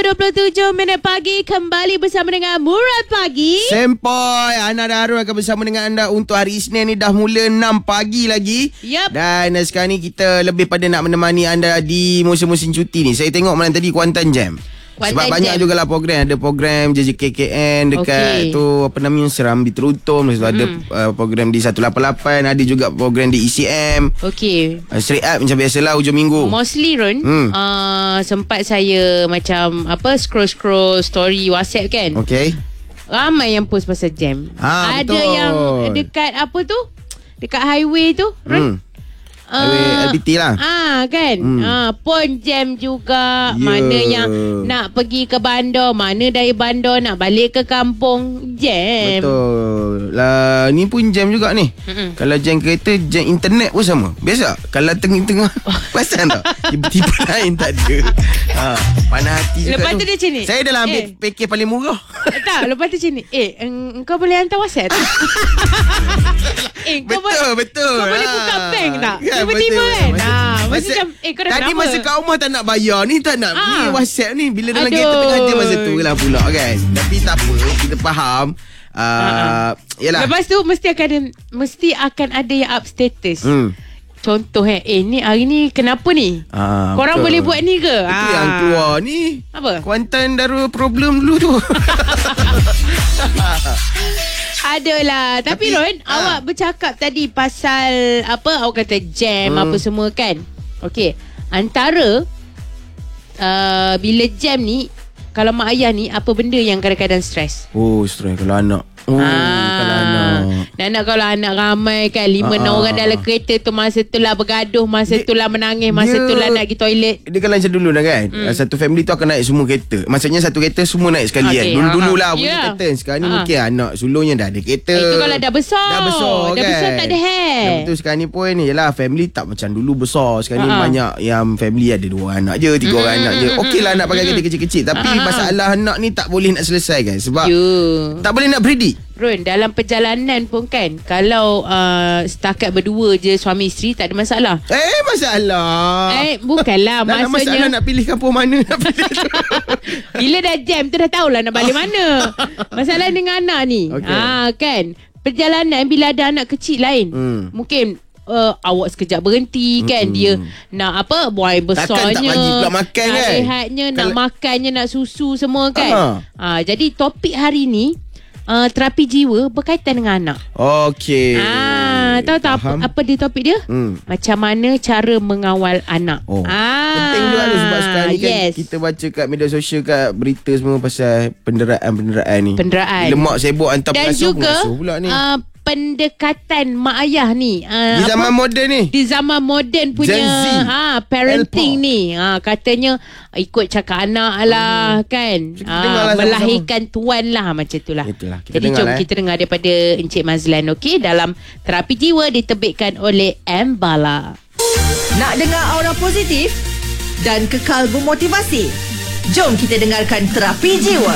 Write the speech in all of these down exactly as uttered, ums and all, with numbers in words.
dua puluh tujuh minit pagi kembali bersama dengan Murat Pagi. Sempoi, Ana dan Harun akan bersama dengan anda untuk hari Isnin ni. Dah mula enam pagi lagi. Yep. Dan uh, sekarang ni kita lebih pada nak menemani anda di musim-musim cuti ni. Saya tengok malam tadi Kuantan Jam. Kuantan Sebab Jam. Banyak jugalah program. Ada program J J K K N dekat okay. tu apa namanya Serambi Terutum. Lepas tu hmm. ada uh, program di seratus lapan puluh lapan. Ada juga program di E C M. Okey. Uh, straight up macam biasalah hujung minggu. Mostly Run hmm. uh, sempat saya macam apa scroll-scroll story WhatsApp kan. Okey. Ramai yang post pasal jam. Ha, ada betul. yang dekat apa tu? Dekat highway tu, Run. Hmm. Uh, L B T lah. Ah kan. Hmm. Ah pun jam juga. Yeah. Mana yang nak pergi ke bandar, mana dari bandar nak balik ke kampung, jam. Betul. Lah ni pun jam juga ni. Mm-mm. Kalau jam kereta, jam internet pun sama. Biasa. Kalau tengah-tengah perasan tak? Tiba-tiba lain tak ada. Ha, panas hati juga. Lepas tu tu dia macam ni. Saya dah lah ambil eh. package paling murah. Tak, lepas tu macam ni. Eh, engkau boleh hantar WhatsApp tak? eh, betul, boleh, betul. Kau boleh buka bank tak? Ya, tiba-tiba betul, kan. masa, Nah, masa, masa macam eh kau dah tadi kenapa? masa kat rumah tak nak bayar ni, tak nak ah. ni WhatsApp ni. Bila dalam Aduh. kereta tengah jam masa tu lah pula kan. Tapi tak apa, kita faham. Uh, yalah. Lepas tu mesti akan ada, mesti akan ada yang up status. Hmm. Contoh eh, eh ni hari ni kenapa ni? Ah, korang betul. boleh buat ni ke? Itu ah. yang keluar ni. Apa? Kuantan Darul problem dulu tu. Adalah. Tapi, Tapi Ron, ha. awak bercakap tadi pasal apa? Awak kata jam hmm. apa semua kan? Okey. Antara uh, bila jam ni, kalau mak ayah ni, apa benda yang kadang-kadang stres? Oh, stres kalau anak. Oh, ah, kalau anak. Nak kalau anak ramai kan, lima enam orang dalam kereta tu, masa tu lah bergaduh, masa tu lah menangis, masa tu lah nak pergi toilet. Dia kan macam dulu dah kan. Hmm. Satu family tu akan naik semua kereta. Maksudnya satu kereta semua naik sekali okay. kan. Dulu-dulu lah punya yeah. kereta. Sekarang ni uh-huh. mungkin anak sulungnya dah ada kereta. Itu kalau dah besar. Dah besar dah kan. Dah besar tak ada hair. Yang betul sekarang ni pun ni yalah, family tak macam dulu besar. Sekarang uh-huh. ni banyak yang family ada dua anak je, tiga mm-hmm. orang anak je. Okey lah nak pakai kereta kecil-kecil. Tapi uh-huh. masalah anak ni tak boleh nak selesai kan. Sebab yeah. tak boleh nak predict. Ron, dalam perjalanan pun kan, kalau uh, setakat berdua je suami isteri, tak ada masalah. Eh, masalah. Eh, bukanlah. Maksudnya masalah nak pilih kampung mana nak pilih. Bila dah jam tu dah tahulah nak balik mana. Masalah dengan anak ni. Okay. Ah, kan. Perjalanan bila ada anak kecil lain. Hmm. Mungkin Uh, awak sekejap berhenti kan. Hmm. Dia nak apa, buai besarnya, takkan tak bagi pula makan nak kan, rehatnya, Kal- nak makannya, nak susu semua kan. uh-huh. uh, Jadi topik hari ni uh, terapi jiwa berkaitan dengan anak. Okey. Ah, tahu tak apa, apa dia topik dia? Hmm. Macam mana cara mengawal anak. Oh. Ah, penting juga tu sebab sekarang ni kan yes. kita baca kat media sosial, kat berita semua pasal penderaan-penderaan ni. Penderaan. Bila mak sibuk hantar dan pengasuh, juga pengasuh pula ni. Uh, pendekatan mak ayah ni uh, di zaman apa? moden ni di zaman moden punya ha, parenting Elpo. Ni ha, katanya ikut cakap anak lah hmm. kan ha, melahirkan sama-sama. Tuan lah macam tu lah. Itulah, kita jadi jom eh. kita dengar daripada Encik Mazlan okey, dalam Terapi Jiwa diterbitkan oleh M. Bala. Nak dengar aura positif dan kekal bermotivasi? Jom kita dengarkan Terapi Jiwa.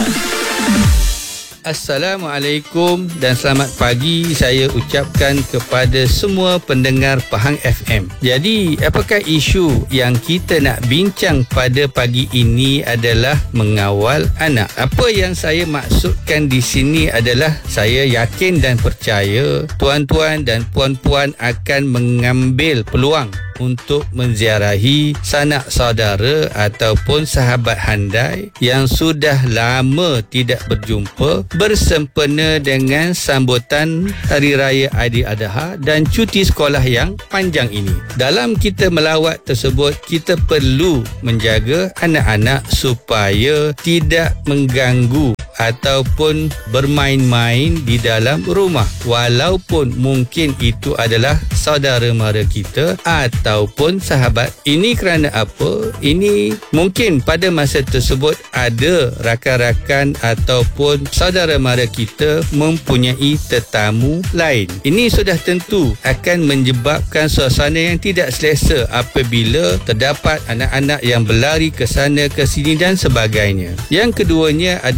Assalamualaikum dan selamat pagi saya ucapkan kepada semua pendengar Pahang F M. Jadi, apakah isu yang kita nak bincang pada pagi ini adalah mengawal anak. Apa yang saya maksudkan di sini adalah saya yakin dan percaya tuan-tuan dan puan-puan akan mengambil peluang untuk menziarahi sanak saudara ataupun sahabat handai yang sudah lama tidak berjumpa bersempena dengan sambutan Hari Raya Aidiladha dan cuti sekolah yang panjang ini. Dalam kita melawat tersebut, kita perlu menjaga anak-anak supaya tidak mengganggu ataupun bermain-main di dalam rumah, walaupun mungkin itu adalah saudara mara kita ataupun sahabat. Ini kerana apa? Ini mungkin pada masa tersebut ada rakan-rakan ataupun saudara mara kita mempunyai tetamu lain. Ini sudah tentu akan menyebabkan suasana yang tidak selesa apabila terdapat anak-anak yang berlari ke sana ke sini dan sebagainya. Yang keduanya adalah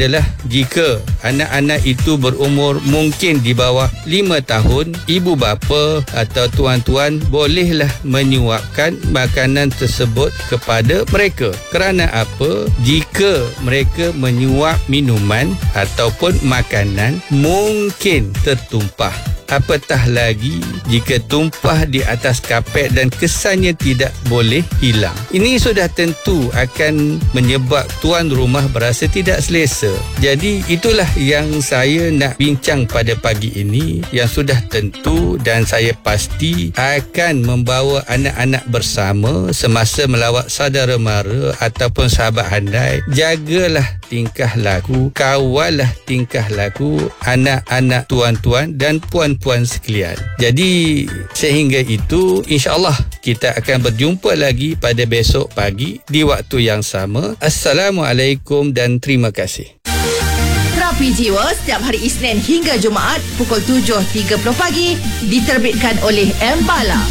jika anak-anak itu berumur mungkin di bawah lima tahun, ibu bapa atau tuan-tuan bolehlah menyuapkan makanan tersebut kepada mereka. Kerana apa? Jika mereka menyuap minuman ataupun makanan, mungkin tertumpah. Apatah lagi jika tumpah di atas kapet dan kesannya tidak boleh hilang. Ini sudah tentu akan menyebab tuan rumah berasa tidak selesa. Jadi itulah yang saya nak bincang pada pagi ini, yang sudah tentu dan saya pasti akan membawa anak-anak bersama semasa melawat saudara mara ataupun sahabat handai. Jagalah tingkah laku, kawallah tingkah laku anak-anak tuan-tuan dan puan-puan sekalian. Jadi sehingga itu, insya-Allah kita akan berjumpa lagi pada besok pagi di waktu yang sama. Assalamualaikum dan terima kasih. Terapi Jiwa setiap hari Isnin hingga Jumaat pukul tujuh tiga puluh pagi diterbitkan oleh M Bala.